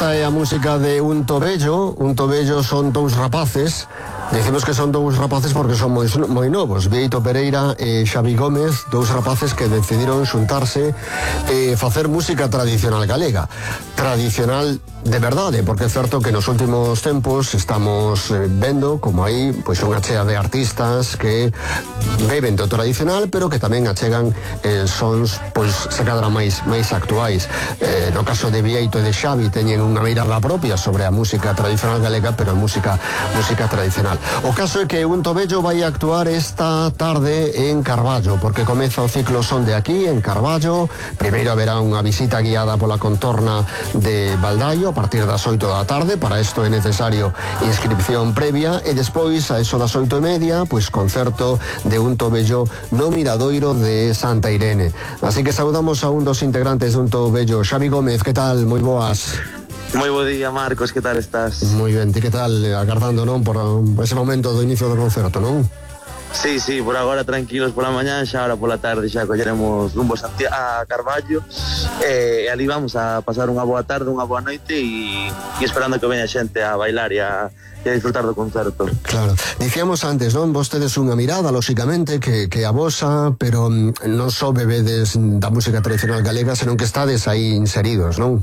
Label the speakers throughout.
Speaker 1: Esta é a música de Un Tobello. Un Tobello son dous rapaces. Dicimos que son dous rapaces porque son moi novos. Bieito Pereira e Xavi Gómez, dous rapaces que decidiron xuntarse e facer música tradicional galega. Tradicional de verdade, porque é certo que nos últimos tempos estamos vendo como aí pois unha chea de artistas que beben do tradicional, pero que tamén achegan sons pois se cadra máis actuais. No caso de Bieito e de Xavi teñen unha mirada propia sobre a música tradicional galega, pero música tradicional. O caso é que Un Tobello vai actuar esta tarde en Carballo, porque comeza o ciclo Son de aquí, en Carballo. Primeiro haberá unha visita guiada pola contorna de Baldaio a partir das 8 da tarde. Para isto é necesario inscripción previa e despois, a eso das 8:30, pois concerto de Un Tobello no Miradoiro de Santa Irene. Así que saudamos a un dos integrantes de Un Tobello, Xavi Gómez. Que tal? Moi boas.
Speaker 2: Moi bo día, Marcos, que tal estás?
Speaker 1: Moi ben, ti que tal? Agardando, non, por ese momento do inicio do concerto, non?
Speaker 2: Sí, por agora tranquilos pola mañá, xa ahora pola tarde xa colleremos rumbo a Carballo e ali vamos a pasar unha boa tarde, unha boa noite e esperando que veña xente a bailar e a disfrutar do concerto.
Speaker 1: Claro, dicíamos antes, non? Vos tedes unha mirada, lóxicamente, que a vosa, pero non só bebedes da música tradicional galega, senón que estades aí inseridos, non?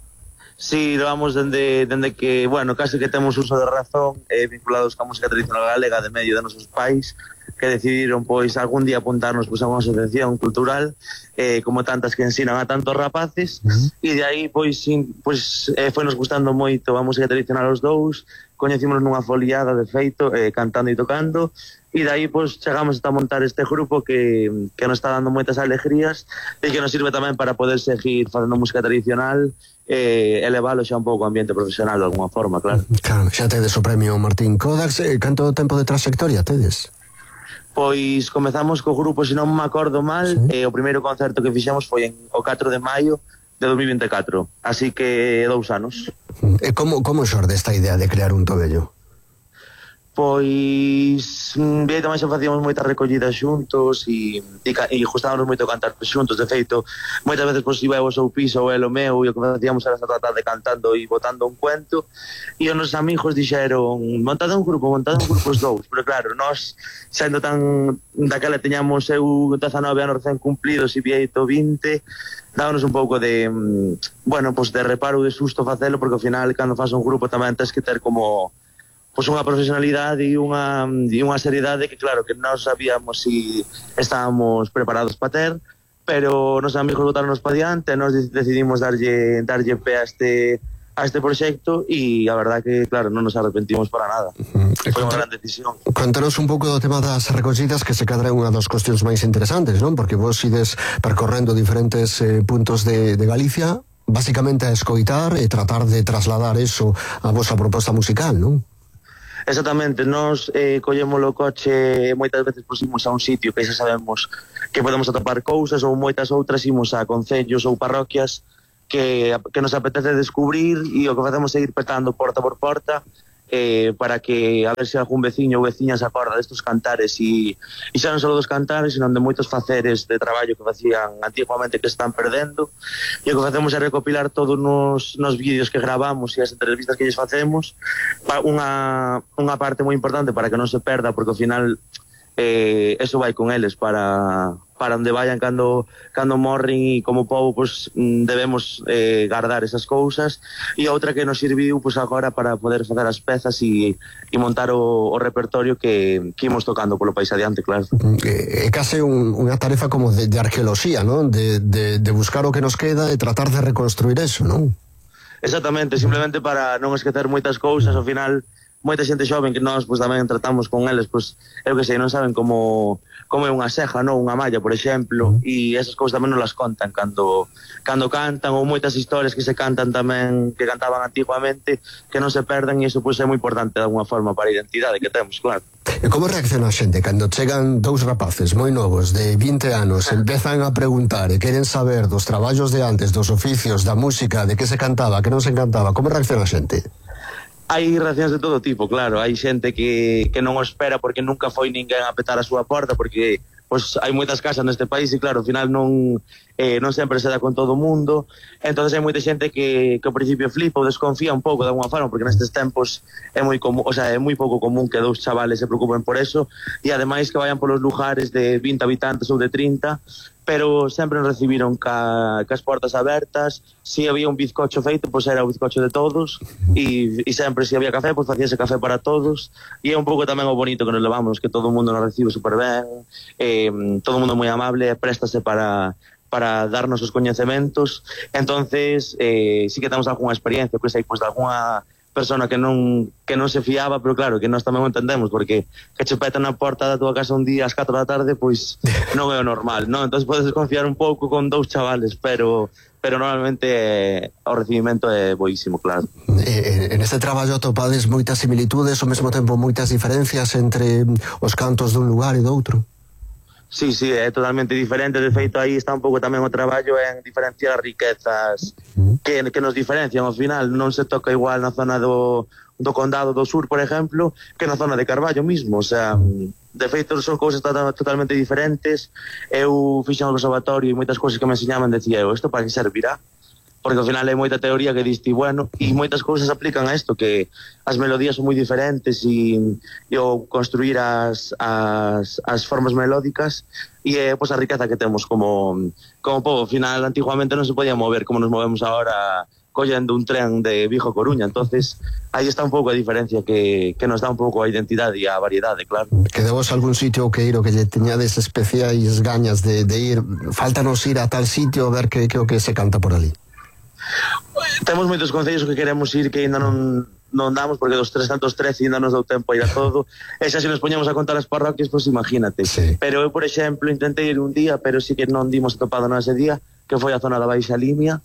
Speaker 2: Sí, vamos dende que, bueno, casi que temos uso de razón vinculados ca música tradicional galega de medio de nosos pais que decidiron, pois, algún día apuntarnos pois, a unha asociación cultural como tantas que ensinan a tantos rapaces e de aí, pois foi nos gustando moito a música tradicional os dous, coñecímonos nunha foliada de feito, cantando e tocando e de aí, pois, chegamos a montar este grupo que nos está dando moitas alegrías e que nos sirve tamén para poder seguir facendo música tradicional elevalo xa un pouco o ambiente profesional de alguma forma, claro.
Speaker 1: Claro, xa tedes o premio Martín Kodax. Canto tempo de trayectoria tedes?
Speaker 2: Pois comezamos co grupo, se non me acordo mal, o primeiro concerto que fixemos foi o 4 de maio de 2024, así que 2 anos.
Speaker 1: E como xorde esta idea de crear Un Tobello?
Speaker 2: Pois bien, tamén xa facíamos moitas recollidas xuntos e gustábamos moito cantar xuntos. De feito, moitas veces pois iba eu ao seu piso ou el o meu e o que facíamos era estar toda a tarde cantando e botando un cuento e os nosos amigos dixeron montade un grupo os dous, pero claro, nós sendo tan daquela teñamos eu 19 anos recén cumplidos e Bieito 20, dábanos un pouco de bueno, pois de reparo, de susto facelo, porque ao final cando faz un grupo tamén tens que ter como pois unha profesionalidade e unha seriedade que claro, que non sabíamos se estábamos preparados para ter, pero nos amigos botaronos para diante, nos decidimos darlle pé a este proxecto e a verdad que claro, non nos arrepentimos para nada. Foi unha gran decisión.
Speaker 1: Contanos un pouco do tema das recollidas, que se cadra unha das cuestións máis interesantes, non? Porque vos ides percorrendo diferentes puntos de Galicia, basicamente a escoitar e tratar de trasladar eso a vosa proposta musical, non?
Speaker 2: Exactamente, nos collemos o coche e moitas veces imos a un sitio que xa sabemos que podemos atopar cousas ou moitas outras imos a concellos ou parroquias que nos apetece descubrir e o que facemos é ir petando porta por porta para que a ver se algún veciño ou veciña se acorda destos cantares e xa non só dos cantares, sino de moitos faceres de traballo que facían antiguamente que están perdendo e o que facemos é recopilar todos nos vídeos que gravamos e as entrevistas que lles facemos unha parte moi importante para que non se perda, porque ao final eso vai con eles para onde vayan cando morren e como povo pues, debemos guardar esas cousas e outra que nos serviu pues, agora para poder facer as pezas e montar o repertorio que imos tocando polo país adiante, claro.
Speaker 1: É case unha tarefa como de arqueoloxía, non? De buscar o que nos queda e tratar de reconstruir eso, non?
Speaker 2: Exactamente, simplemente para non esquecer moitas cousas, ao final moita xente xoven que nós pues, tamén tratamos con eles, pues, eu que sei, non saben como é unha seja, non? Unha malla, por exemplo, e esas cousas tamén non las contan cando cantan, ou moitas historias que se cantan tamén, que cantaban antiguamente, que non se perdan, e iso pues, é moi importante de alguna forma para a identidade que temos, claro.
Speaker 1: E como reacciona a xente cando chegan dous rapaces moi novos de 20 anos, empezan a preguntar e queren saber dos traballos de antes, dos oficios, da música, de que se cantaba, que non se cantaba? Como reacciona a xente?
Speaker 2: Hai reaccións de todo tipo, claro. Hai xente que non o espera porque nunca foi ninguén a petar a súa porta, porque pois hai moitas casas neste país e claro, ao final non non sempre se dá con todo o mundo, entonces hai moita xente que ao principio flipa ou desconfía un pouco de alguma forma, porque nestes tempos é moi común, o sea, é moi pouco común que dous chavales se preocupen por eso, e ademais que vayan polos lugares de 20 habitantes ou de 30, pero sempre nos recibiron cas portas abertas. Si había un bizcocho feito, pois era o bizcocho de todos, e sempre se había café, pois facíase café para todos, e é un pouco tamén o bonito que nos levamos, que todo o mundo nos recibe super ben, todo o mundo moi amable, préstase para darnos os coñecementos. Entonces sí que temos algunha experiencia, pois hai pois de algunha persona que non se fiaba, pero claro, que nós tamén o entendemos, porque que che peta na porta da tua casa un día ás 4 da tarde, pois non é o normal, non? Entón podes desconfiar un pouco con dous chavales, pero normalmente o recibimento é boísimo, claro.
Speaker 1: En este traballo atopades moitas similitudes, ao mesmo tempo moitas diferencias entre os cantos dun lugar e do outro?
Speaker 2: Sí, é totalmente diferente. De feito, aí está un pouco tamén o traballo en diferenciar as riquezas que nos diferencian. Ao final non se toca igual na zona do Condado do Sur, por exemplo, que na zona de Carballo mismo. O sea, de feito son cousas totalmente diferentes. Eu fixen o conservatorio e moitas cousas que me enseñaban decía eu, isto para que servirá? Porque ao final hai moita teoría que diste, bueno, e moitas cousas aplican a isto, que as melodías son moi diferentes e o construir as formas melódicas e pois a riqueza que temos como povo. Ao final, antiguamente non se podía mover como nos movemos ahora collendo un tren de Vigo a Coruña, entonces aí está un pouco a diferencia que nos dá un pouco a identidade e a variedade, claro.
Speaker 1: Quedamos algún sitio que ir o que lle teñades especiais gañas de ir? Faltanos ir a tal sitio a ver que o que se canta por ali.
Speaker 2: Temos moitos concellos que queremos ir que ainda non damos, porque dos 313 ainda nos dou tempo a ir a todo, e xa se nos poñemos a contar as parroquias, pois imagínate.
Speaker 1: Sí.
Speaker 2: Pero eu, por exemplo, intentei ir un día, pero sí que non dimos topado nese día, que foi a zona da Baixa Limia,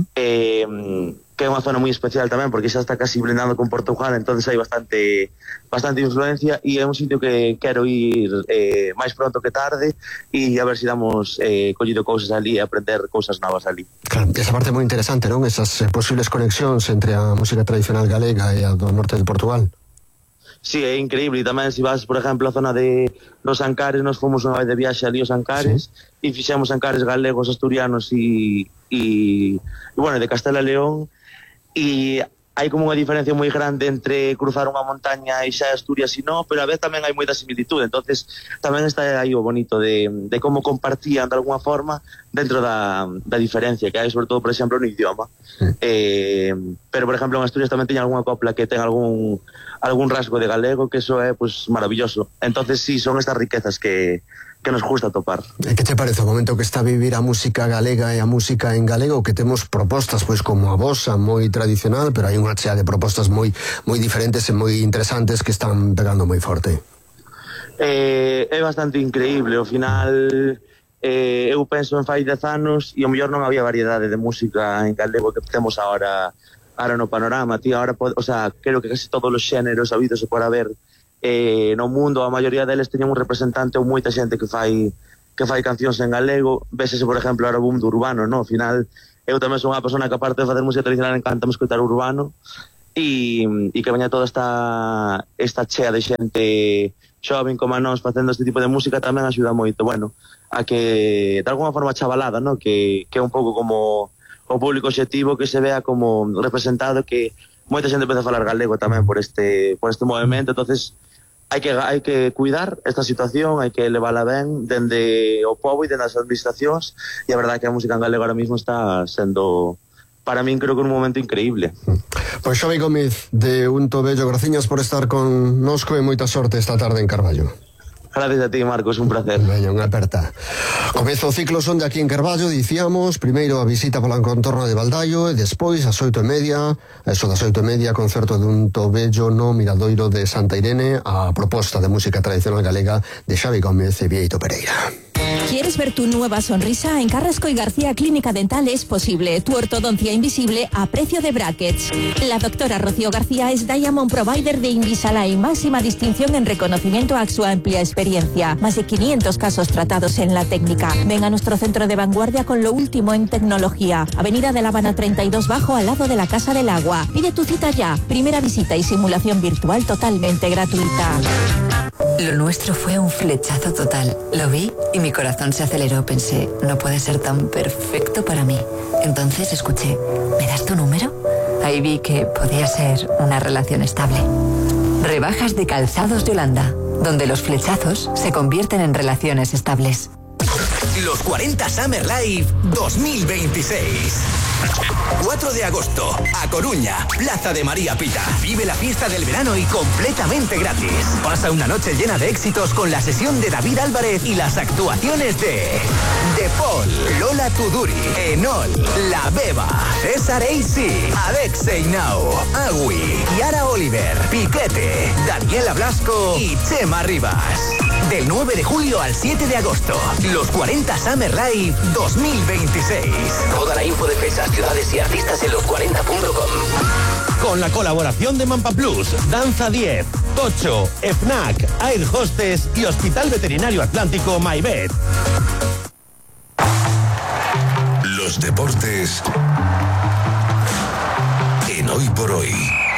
Speaker 2: que é unha zona moi especial tamén, porque xa está casi blindando con Portugal, entonces hai bastante influencia, e é un sitio que quero ir máis pronto que tarde, e a ver se damos collido cousas ali e aprender cousas novas ali.
Speaker 1: Claro, esa parte moi interesante, non? Esas posibles conexións entre a música tradicional galega e a do norte de Portugal.
Speaker 2: Sí, é increíble, e tamén se vas, por exemplo, a zona de los Ancares, nos fomos unha vez de viaxe ali aos Ancares, e fixemos Ancares galegos, asturianos e bueno, de Castela e León, e hai como unha diferencia moi grande entre cruzar unha montaña e xa Asturias e non, pero a vez tamén hai moita similitud, entonces tamén está aí o bonito de como compartían de alguna forma dentro da diferencia que hai, sobre todo, por exemplo, no idioma. Pero, por exemplo, en Asturias tamén teña algunha copla que ten algún rasgo de galego, que eso é pues maravilloso. Entonces sí, son estas riquezas que nos gusta topar.
Speaker 1: E que te parece o momento que está a vivir a música galega e a música en galego, que temos propostas pois como a vosa moi tradicional, pero hai unha chea de propostas moi diferentes e moi interesantes que están pegando moi forte?
Speaker 2: É bastante increíble. Ao final eu penso en fai 10 anos e ao mellor non había variedade de música en galego que temos ahora no panorama. Tío, ahora, o sea, creo que casi todos os xéneros habidos se por haber no mundo, a maioría deles teñen un representante ou moita xente que fai cancións en galego. Vésese, por exemplo, ahora o boom do urbano, no? Ao final, eu tamén son unha persona que, aparte de facer música tradicional, encanta escoitar urbano, e que veña toda esta chea de xente xoven como a nós facendo este tipo de música tamén axuda moito, bueno, a que de alguna forma chavalada, no? Que é un pouco como o público obxectivo, que se vea como representado, que moita xente empeza a falar galego tamén por este movimento. Entonces hai que cuidar esta situación, hai que levala ben dende o povo e dende as administracións, e a verdade é que a música en galego ahora mismo está sendo, para min, creo que un momento increíble.
Speaker 1: Pois Xavi Gómez de Unto Bello, graciñas por estar con nosco e moita sorte esta tarde en Carballo.
Speaker 2: Gracias a ti, Marcos, un placer.
Speaker 1: Veña, unha aperta. Comezo o ciclo son de aquí en Carballo, dicíamos, primeiro a visita pola contorna de Baldaio e despois ás 8:30, eso das 8:30, concerto de Unto Bello no Miradoiro de Santa Irene, a proposta de música tradicional galega de Xavi Gómez e Bieito Pereira.
Speaker 3: ¿Quieres ver tu nueva sonrisa? En Carrasco y García Clínica Dental es posible. Tu ortodoncia invisible a precio de brackets. La doctora Rocío García es Diamond Provider de Invisalign, máxima distinción en reconocimiento a su amplia experiencia. Más de 500 casos tratados en la técnica. Ven a nuestro centro de vanguardia con lo último en tecnología. Avenida de La Habana 32 Bajo, al lado de la Casa del Agua. Pide tu cita ya. Primera visita y simulación virtual totalmente gratuita.
Speaker 4: Lo nuestro fue un flechazo total. Lo vi y mi corazón se aceleró. Pensé, no puede ser tan perfecto para mí. Entonces escuché, ¿me das tu número? Ahí vi que podía ser una relación estable. Rebajas de Calzados Yolanda, donde los flechazos se convierten en relaciones estables.
Speaker 5: Los 40 Summer Live 2026. 4 de agosto, A Coruña, Plaza de María Pita. Vive la fiesta del verano y completamente gratis. Pasa una noche llena de éxitos con la sesión de David Álvarez y las actuaciones de Paul, Lola Tuduri, Enol, La Beba, César AC, Alexei Nau, Agui, Yara Oliver, Piquete, Daniela Blasco y Chema Rivas. Del 9 de julio al 7 de agosto, los 40 Summer Live 2026. Toda la info de fechas, ciudades y artistas en los40.com.
Speaker 6: Con la colaboración de Mampa Plus, Danza 10, Tocho, FNAC, Air Hostess y Hospital Veterinario Atlántico MyVet.
Speaker 7: Los deportes en Hoy por Hoy.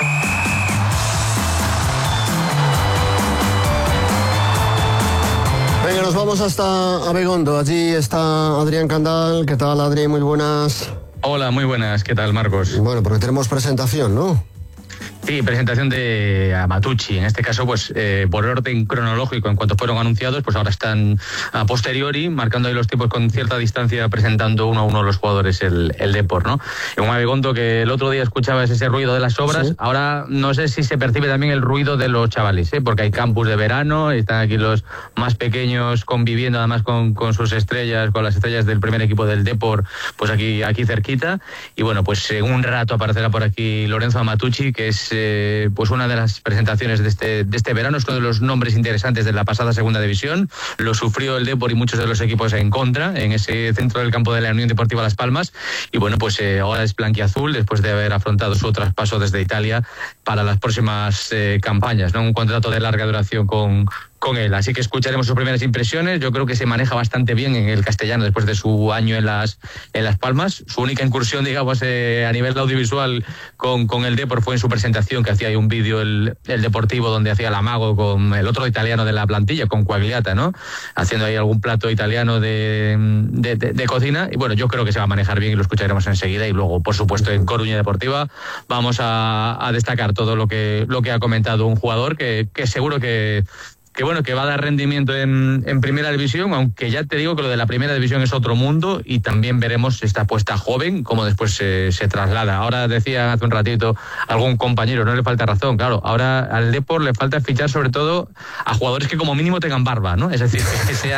Speaker 1: Venga, nos vamos hasta Abegondo. Allí está Adrián Candal. ¿Qué tal, Adri? Muy buenas.
Speaker 8: Hola, muy buenas. ¿Qué tal, Marcos?
Speaker 1: Bueno, porque tenemos presentación, ¿no?
Speaker 8: Sí, presentación de Amatucci. En este caso, pues por orden cronológico, en cuanto fueron anunciados, pues ahora están a posteriori, marcando ahí los tiempos con cierta distancia, presentando uno a uno los jugadores el Depor, ¿no? En un Abegondo que el otro día escuchabas ese ruido de las obras, sí. Ahora no sé si se percibe también el ruido de los chavales, porque hay campus de verano, están aquí los más pequeños conviviendo además con sus estrellas, con las estrellas del primer equipo del Depor, pues aquí cerquita. Y bueno, pues en un rato aparecerá por aquí Lorenzo Amatucci, que es pues una de las presentaciones de este verano. Es uno de los nombres interesantes de la pasada segunda división. Lo sufrió el Depor y muchos de los equipos en contra en ese centro del campo de la Unión Deportiva Las Palmas. Y bueno, pues ahora es blanquiazul después de haber afrontado su traspaso desde Italia para las próximas campañas, ¿no? Un contrato de larga duración con él, así que escucharemos sus primeras impresiones. Yo creo que se maneja bastante bien en el castellano después de su año en Las Palmas. Su única incursión, digamos, a nivel audiovisual con el Depor fue en su presentación, que hacía ahí un vídeo el Deportivo donde hacía el amago con el otro italiano de la plantilla, con Quagliata, ¿no? Haciendo ahí algún plato italiano de cocina. Y bueno, yo creo que se va a manejar bien y lo escucharemos enseguida. Y luego, por supuesto, en Coruña Deportiva vamos a destacar todo lo que ha comentado un jugador que seguro que va a dar rendimiento en primera división, aunque ya te digo que lo de la primera división es otro mundo y también veremos esta apuesta joven, cómo después se traslada. Ahora decía hace un ratito algún compañero, no le falta razón, claro, ahora al Depor le falta fichar sobre todo a jugadores que como mínimo tengan barba, ¿no? Es decir,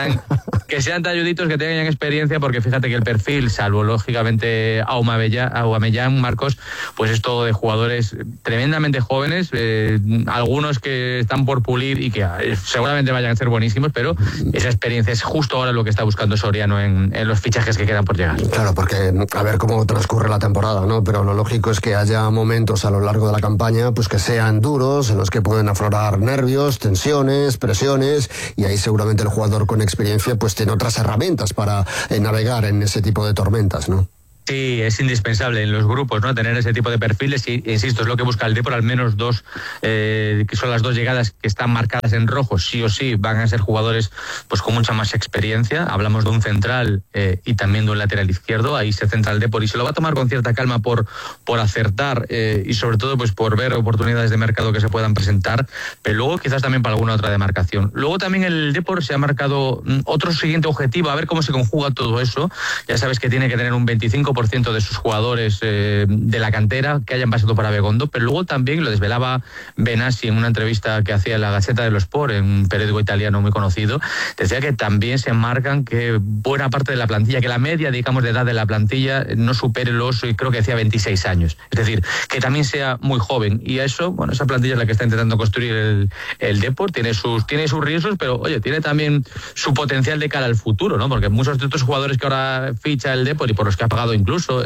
Speaker 8: que sean talluditos, que tengan experiencia, porque fíjate que el perfil, salvo lógicamente Aubameyang, Marcos, pues es todo de jugadores tremendamente jóvenes, algunos que están por pulir y que seguramente vayan a ser buenísimos, pero esa experiencia es justo ahora lo que está buscando Soriano en los fichajes que quedan por llegar.
Speaker 1: Claro, porque a ver cómo transcurre la temporada, ¿no? Pero lo lógico es que haya momentos a lo largo de la campaña pues que sean duros, en los que pueden aflorar nervios, tensiones, presiones, y ahí seguramente el jugador con experiencia pues tiene otras herramientas para navegar en ese tipo de tormentas, ¿no?
Speaker 8: Sí, es indispensable en los grupos, ¿no? Tener ese tipo de perfiles y, insisto, es lo que busca el Depor, al menos dos, que son las dos llegadas que están marcadas en rojo, sí o sí, van a ser jugadores pues con mucha más experiencia. Hablamos de un central y también de un lateral izquierdo, ahí se centra el Depor y se lo va a tomar con cierta calma por acertar y sobre todo pues por ver oportunidades de mercado que se puedan presentar, pero luego quizás también para alguna otra demarcación. Luego también el Depor se ha marcado otro siguiente objetivo, a ver cómo se conjuga todo eso. Ya sabes que tiene que tener un 25% de sus jugadores de la cantera que hayan pasado por Abegondo, pero luego también lo desvelaba Benassi en una entrevista que hacía en la Gazzetta dello Sport, en un periódico italiano muy conocido. Decía que también se marcan que buena parte de la plantilla, que la media, digamos, de edad de la plantilla no supere los, creo que decía 26 años. Es decir, que también sea muy joven, y a eso, bueno, esa plantilla es la que está intentando construir el Depor. Tiene sus riesgos, pero oye, tiene también su potencial de cara al futuro, ¿no? Porque muchos de estos jugadores que ahora ficha el Depor y por los que ha pagado incluso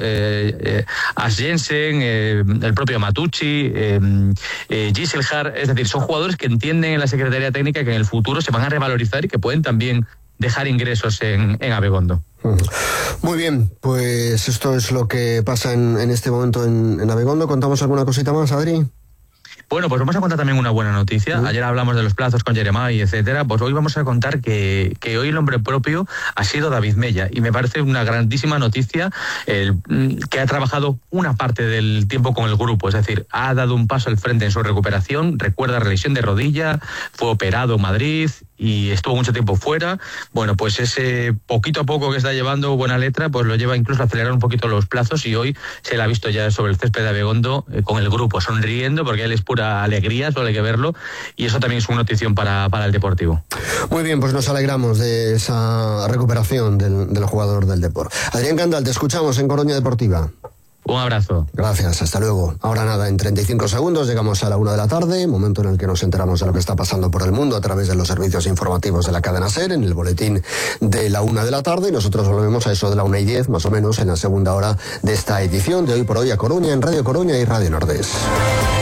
Speaker 8: As Jensen, el propio Amatucci, Giselhard, es decir, son jugadores que entienden en la Secretaría Técnica que en el futuro se van a revalorizar y que pueden también dejar ingresos en Abegondo.
Speaker 1: Muy bien, pues esto es lo que pasa en este momento en Abegondo. ¿Contamos alguna cosita más, Adri?
Speaker 8: Bueno, pues vamos a contar también una buena noticia. Ayer hablamos de los plazos con Jeremai, etcétera. Pues hoy vamos a contar que hoy el hombre propio ha sido David Mella. Y me parece una grandísima noticia que ha trabajado una parte del tiempo con el grupo. Es decir, ha dado un paso al frente en su recuperación. Recuerda la lesión de rodilla, fue operado en Madrid y estuvo mucho tiempo fuera. Bueno, pues ese poquito a poco que está llevando buena letra, pues lo lleva incluso a acelerar un poquito los plazos, y hoy se le ha visto ya sobre el césped de Abegondo con el grupo, sonriendo, porque él es pura alegría, solo hay que verlo, y eso también es una notición para el Deportivo.
Speaker 1: Muy bien, pues nos alegramos de esa recuperación del jugador del Depor. Adrián Candal, te escuchamos en Coruña Deportiva.
Speaker 8: Un abrazo.
Speaker 1: Gracias, hasta luego. Ahora nada, en 35 segundos llegamos a la 1 de la tarde, momento en el que nos enteramos de lo que está pasando por el mundo a través de los servicios informativos de la cadena SER, en el boletín de la 1 de la tarde, y nosotros volvemos a eso de la 1:10, más o menos, en la segunda hora de esta edición de Hoy por Hoy a Coruña, en Radio Coruña y Radio Nordés.